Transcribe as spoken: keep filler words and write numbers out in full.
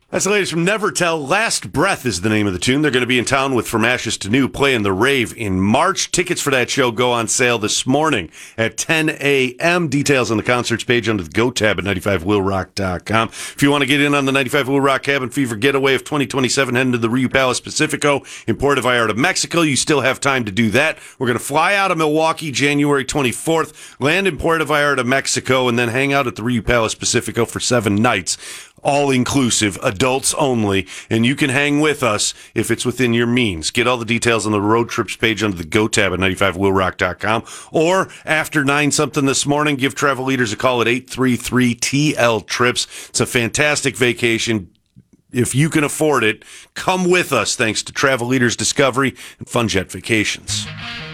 That's the latest from Never Tell. Last Breath is the name of the tune. They're going to be in town with From Ashes to New, playing the Rave in March. Tickets for that show go on sale this morning at ten a.m. Details on the concerts page under the Go tab at ninety-five will rock dot com. If you want to get in on the ninety-five Will Rock Cabin Fever getaway of twenty twenty-seven, heading to the Rio Palace Pacifico in Puerto Vallarta, Mexico, you still have time to do that. We're going to fly out of Milwaukee January twenty-fourth, land in Puerto Vallarta, Mexico, and then hang out at the Rio Palace Pacifico for seven nights. All inclusive, adults only, and you can hang with us if it's within your means. Get all the details on the road trips page under the Go tab at ninety-five will rock dot com. Or after nine something this morning, give Travel Leaders a call at eight three three T L Trips. It's a fantastic vacation. If you can afford it, come with us thanks to Travel Leaders Discovery and FunJet Vacations.